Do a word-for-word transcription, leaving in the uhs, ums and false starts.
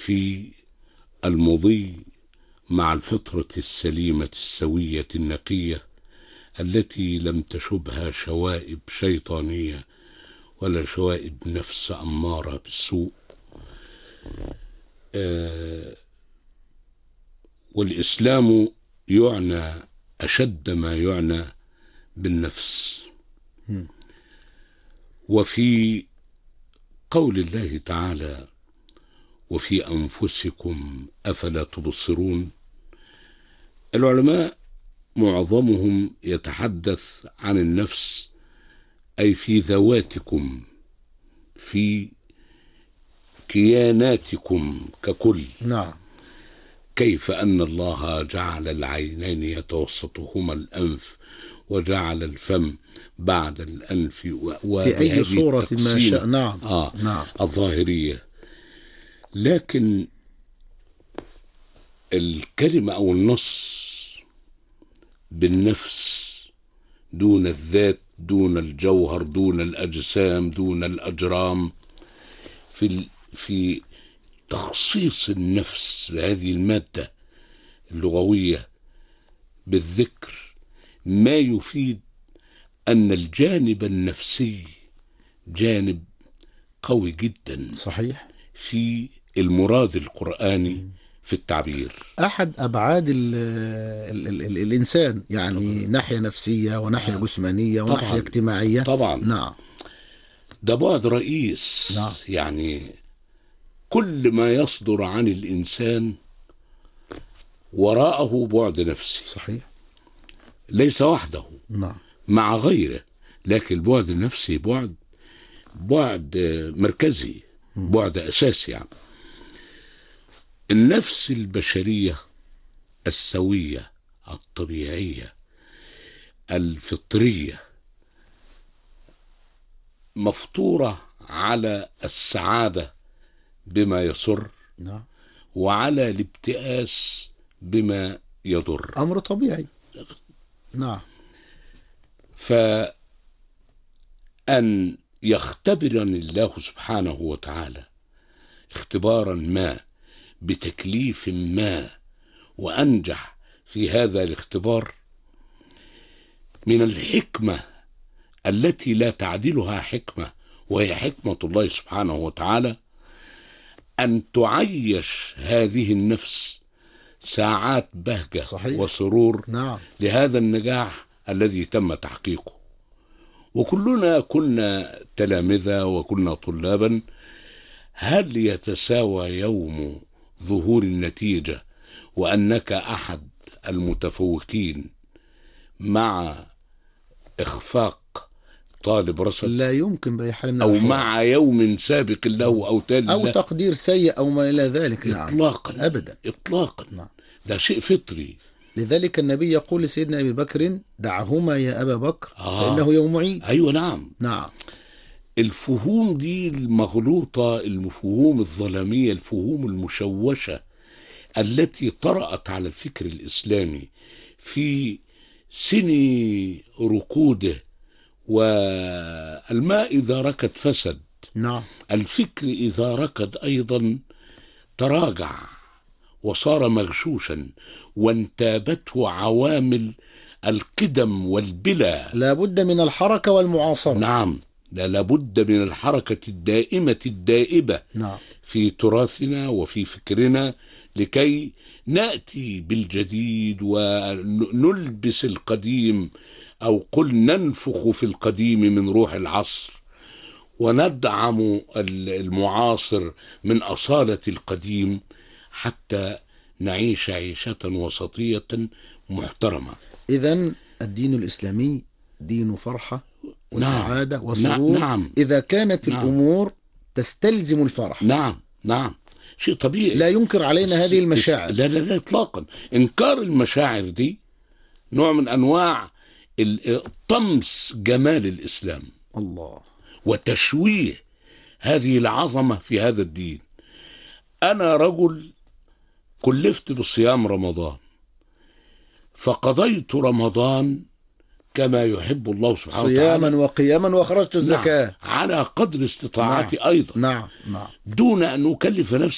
في المضي مع الفطرة السليمة السوية النقية التي لم تشبها شوائب شيطانية ولا شوائب نفس أمارة بالسوء. آه والإسلام يعنى أشد ما يعنى بالنفس. وفي قول الله تعالى وفي أنفسكم أفلا تبصرون، العلماء معظمهم يتحدث عن النفس أي في ذواتكم، في كياناتكم ككل. نعم. كيف أن الله جعل العينين يتوسطهما الأنف وجعل الفم بعد الأنف في أي صورة ما شاء. نعم. آه نعم. الظاهرية. لكن الكلمة أو النص بالنفس دون الذات، دون الجوهر، دون الأجسام، دون الأجرام، في في تخصيص النفس بهذه المادة اللغوية بالذكر ما يفيد أن الجانب النفسي جانب قوي جدا. صحيح. في المراد القرآني في التعبير. أحد أبعاد ال ال ال ال الإنسان يعني طبعا. ناحية نفسية وناحية آه. جسمانية وناحية طبعا. اجتماعية. طبعا. نعم. ده بعد رئيس. نعم. يعني كل ما يصدر عن الإنسان وراءه بعد نفسي. صحيح. ليس وحده. نعم. مع غيره، لكن البعد النفسي بعد بعد مركزي، بعد أساسي. يعني النفس البشرية السوية الطبيعية الفطرية مفطورة على السعادة بما يسر. نعم. وعلى الابتئاس بما يضر. أمر طبيعي. نعم. فأن يختبرني الله سبحانه وتعالى اختبارا ما بتكليف ما وأنجح في هذا الاختبار من الحكمة التي لا تعدلها حكمة، وهي حكمة الله سبحانه وتعالى، أن تعيش هذه النفس ساعات بهجة. صحيح. وسرور. نعم. لهذا النجاح الذي تم تحقيقه. وكلنا كنا تلامذة وكنا طلابا. هل يتساوى يوم ظهور النتيجة وأنك أحد المتفوقين مع إخفاق طالب رصد؟ لا يمكن بأي حال من أو الأحوال. مع يوم سابق له أو تالي أو له. تقدير سيء أو ما إلى ذلك. نعم. إطلاقا. أبدا. إطلاقا. نعم. ده شيء فطري. لذلك النبي يقول لسيدنا أبي بكر دعهما يا أبا بكر آه. فإنه يوم عيد. أيوة. نعم. نعم. الفهوم دي المغلوطة، الفهوم الظلامية، الفهوم المشوشة التي طرأت على الفكر الإسلامي في سن ركوده، والماء إذا ركد فسد. نعم. الفكر إذا ركد أيضا تراجع وصار مغشوشا، وانتابته عوامل القدم والبلا. لا بد من الحركة والمعاصرة. نعم. لا لابد من الحركة الدائمة الدائبة. نعم. في تراثنا وفي فكرنا لكي نأتي بالجديد ونلبس القديم، أو قل ننفخ في القديم من روح العصر، وندعم المعاصر من أصالة القديم حتى نعيش عيشة وسطية محترمة. إذن الدين الإسلامي دين فرحة وسعادة نعم. وسرور. نعم. إذا كانت نعم. الأمور تستلزم الفرح. نعم. نعم. شيء طبيعي. لا ينكر علينا هذه المشاعر. لا لا لا إطلاقا. إنكار المشاعر دي نوع من أنواع طمس جمال الإسلام. الله. وتشويه هذه العظمة في هذا الدين. أنا رجل كلفت بصيام رمضان، فقضيت رمضان كما يحب الله سبحانه وتعالى، صياما وقياما وأخرجت الزكاة. نعم. على قدر استطاعتي. نعم. أيضا. نعم. نعم. دون أن أكلف نفسي